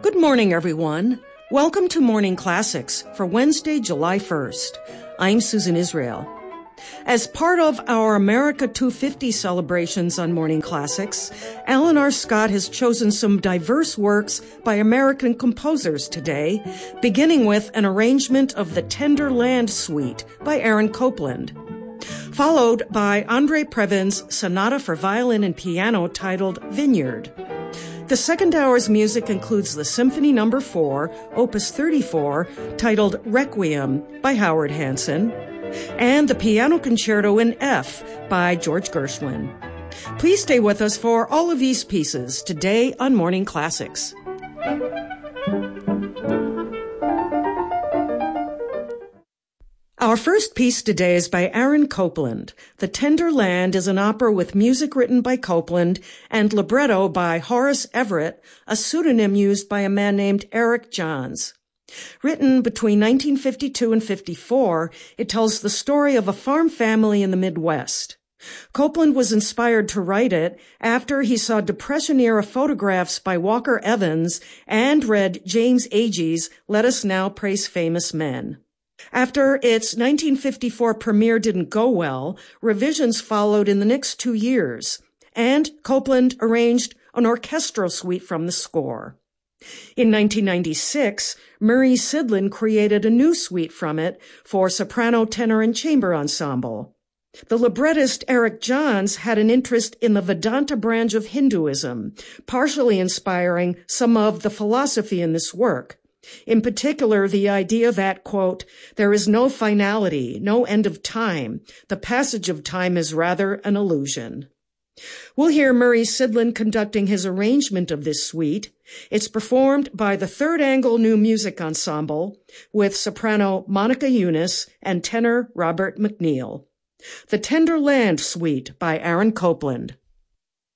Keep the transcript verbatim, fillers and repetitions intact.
Good morning, everyone. Welcome to Morning Classics for Wednesday, July first. I'm Susan Israel. As part of our America two fifty celebrations on Morning Classics, Alan R. Scott has chosen some diverse works by American composers today, beginning with an arrangement of the Tender Land Suite by Aaron Copland, followed by Andre Previn's Sonata for Violin and Piano titled Vineyard. The second hour's music includes the Symphony Number four, Opus thirty-four, titled Requiem by Howard Hanson, and the Piano Concerto in F by George Gershwin. Please stay with us for all of these pieces today on Morning Classics. Our first piece today is by Aaron Copland. The Tender Land is an opera with music written by Copland and libretto by Horace Everett, a pseudonym used by a man named Eric Johns. Written between nineteen fifty-two and fifty-four, it tells the story of a farm family in the Midwest. Copland was inspired to write it after he saw Depression-era photographs by Walker Evans and read James Agee's Let Us Now Praise Famous Men. After its nineteen fifty-four premiere didn't go well, revisions followed in the next two years, and Copland arranged an orchestral suite from the score. In nineteen ninety-six, Murray Sidlin created a new suite from it for soprano, tenor, and chamber ensemble. The librettist Eric Johns had an interest in the Vedanta branch of Hinduism, partially inspiring some of the philosophy in this work. In particular, the idea that, quote, there is no finality, no end of time. The passage of time is rather an illusion. We'll hear Murray Sidlin conducting his arrangement of this suite. It's performed by the Third Angle New Music Ensemble with soprano Monica Eunice and tenor Robert McNeil. The Tender Land Suite by Aaron Copland.